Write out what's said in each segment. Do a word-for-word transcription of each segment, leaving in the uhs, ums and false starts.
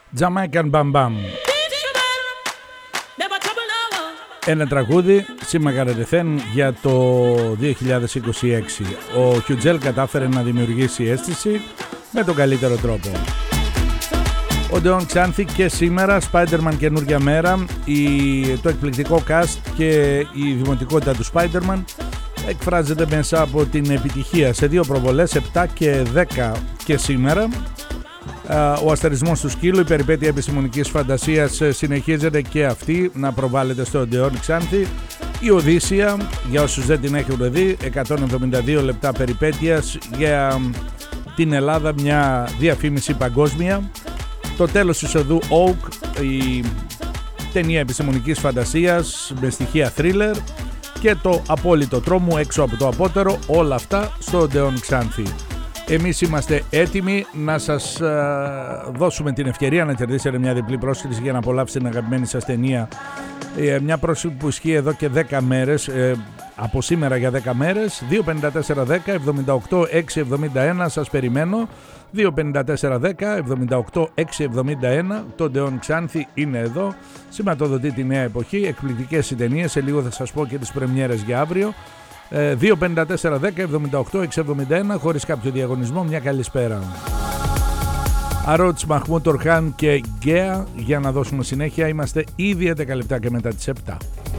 Jamaican Bam Bam. Ένα τραγούδι σημαγαρετηθέν για το δύο χιλιάδες είκοσι έξι. Ο Χιουτζέλ κατάφερε να δημιουργήσει αίσθηση με τον καλύτερο τρόπο. Ο Ντεόν Ξάνθη και σήμερα, Spider-Man καινούργια μέρα, η, το εκπληκτικό cast και η δημοτικότητα του Spider-Man εκφράζεται μέσα από την επιτυχία σε δύο προβολές, επτά και δέκα και σήμερα. Ο αστερισμός του σκύλου, η περιπέτεια επιστημονικής φαντασίας συνεχίζεται και αυτή να προβάλλεται στο Ντεόν Ξάνθη. Η Οδύσσια, για όσους δεν την έχουν δει, εκατόν εβδομήντα δύο λεπτά περιπέτειας για την Ελλάδα, μια διαφήμιση παγκόσμια. Το τέλος της οδού Oak, η ταινία επιστημονικής φαντασίας με στοιχεία thriller, και το απόλυτο τρόμου έξω από το απότερο, όλα αυτά στο Ντεόν Ξάνθη. Εμείς είμαστε έτοιμοι να σας ε, δώσουμε την ευκαιρία να κερδίσετε μια διπλή πρόσκληση για να απολαύσετε την αγαπημένη σας ταινία. Ε, μια πρόσκληση που ισχύει εδώ και δέκα μέρες, ε, από σήμερα για δέκα μέρες. Δύο πέντε τέσσερα δέκα εβδομήντα οκτώ έξι εβδομήντα ένα, σας περιμένω. Δύο πέντε τέσσερα δέκα εβδομήντα οκτώ έξι εβδομήντα ένα. Το Ντεόν Ξάνθη είναι εδώ. Σηματοδοτεί τη νέα εποχή. Εκπληκτικές οι ταινίες. Σε λίγο θα σας πω και τις πρεμιέρες για αύριο. Δύο πέντε τέσσερα δέκα εβδομήντα οκτώ έξι εβδομήντα ένα, χωρίς κάποιο διαγωνισμό. Μια καλησπέρα. Αρότς, Μαχμούτ Ορχάν και Γκέα, για να δώσουμε συνέχεια. Είμαστε ήδη έντεκα λεπτά και μετά τις επτά.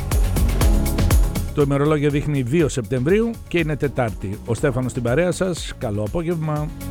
Το ημερολόγιο δείχνει δύο Σεπτεμβρίου και είναι Τετάρτη. Ο Στέφανος στην παρέα σας. Καλό απόγευμα.